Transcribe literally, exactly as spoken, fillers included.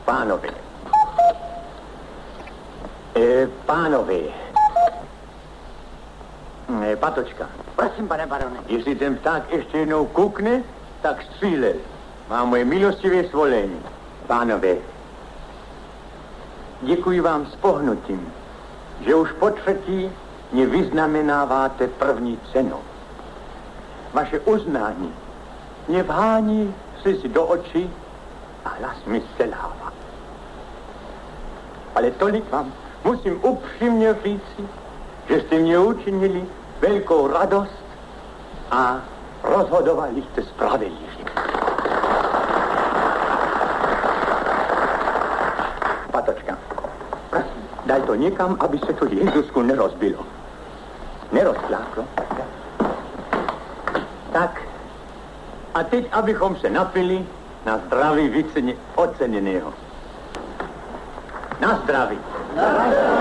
Pánové. E, pánové. E, Patočka. Prosím, pane barone. Jestli ten pták ještě jednou kukne, tak střílel. Má moje milostivé svolení. Pánové, děkuji vám s pohnutím, že už po třetí mě vyznamenáváte první cenou. Vaše uznání mě vhání slzy do očí a hlas mi selhává. Ale tolik vám musím upřímně říci, že jste mě učinili velkou radost a rozhodovali jste spravedlivě. Patočka, prosím, daj to někam, aby se to Jezusku nerozbilo. Nerozpláklo. Tak, a teď, abychom se napili na zdraví více oceněného. Na zdraví.